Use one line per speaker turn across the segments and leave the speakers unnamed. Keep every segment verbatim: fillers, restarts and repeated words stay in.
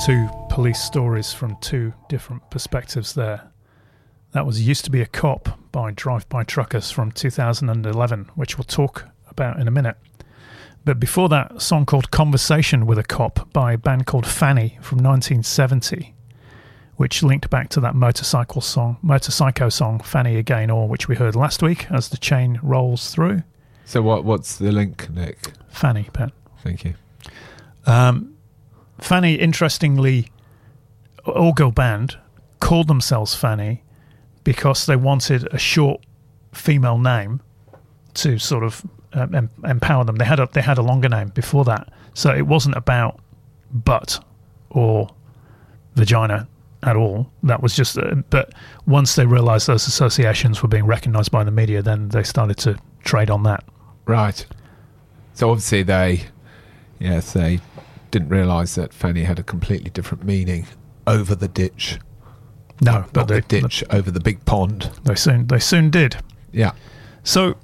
Two police stories from two different perspectives there. That was Used to Be a Cop by Drive-By Truckers from two thousand eleven, which we'll talk about in a minute. But before that, a song called Conversation with a Cop by a band called Fanny from nineteen seventy, which linked back to that motorcycle song, Motorcycle song, Fanny Again Or, which we heard last week as the chain rolls through.
So what? what's the link, Nick?
Fanny, Ben.
Thank you.
Um, Fanny, interestingly, all-girl band, called themselves Fanny because they wanted a short female name to sort of um, em- empower them. They had a they had a longer name before that, so it wasn't about butt or vagina at all. That was just. Uh, but once they realised those associations were being recognised by the media, then they started to trade on that.
Right. So obviously they, yes, they didn't realise that Fanny had a completely different meaning over the ditch.
No,
Not
but they,
the ditch over the big pond.
They soon they soon did.
Yeah.
So,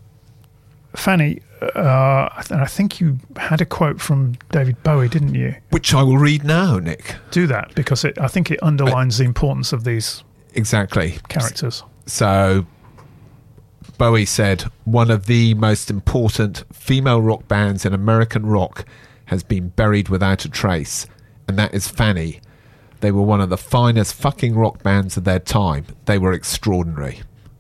Fanny, uh, I, th- I think you had a quote from David Bowie, didn't you?
Which I will read now, Nick.
Do that, because it, I think it underlines uh, the importance of these
exactly
characters.
So, Bowie said, one of the most important female rock bands in American rock has been buried without a trace, and that is Fanny. They were one of the finest fucking rock bands of their time. They were extraordinary.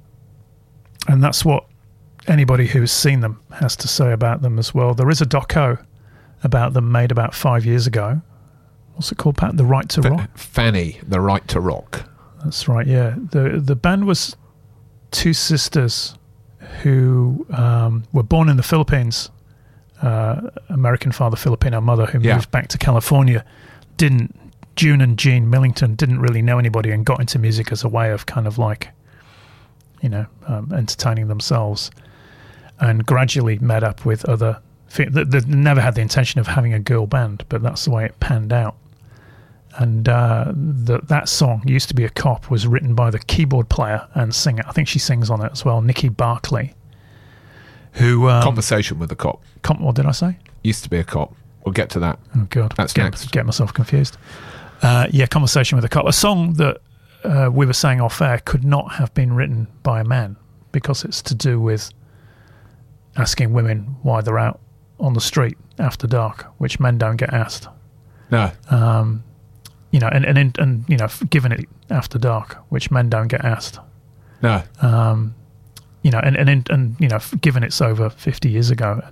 And that's what anybody who's seen them has to say about them as well. There is a doco about them made about five years ago. What's it called, Pat? The Right to
F-
Rock?
Fanny, The Right to Rock.
That's right, yeah. The the band was two sisters who um, were born in the Philippines. Uh, American father, Filipino mother, who
yeah.
moved back to California. Didn't June and Jean Millington didn't really know anybody and got into music as a way of kind of like, you know, um, entertaining themselves, and gradually met up with other. They, they never had the intention of having a girl band, but that's the way it panned out. And uh, the, that song, Used to Be a Cop, was written by the keyboard player and singer. I think she sings on it as well, Nikki Barclay. Who um,
Conversation with a Cop.
Com- what did I say?
Used to Be a Cop. We'll get to that.
Oh God,
that's
get,
next.
Get myself confused. Uh, yeah, Conversation with a Cop, a song that uh, we were saying off air could not have been written by a man because it's to do with asking women why they're out on the street after dark, which men don't get asked.
No.
Um, you know, and, and and you know, given it after dark, which men don't get asked.
No.
Um, you know, and and and you know, given it's over fifty years ago,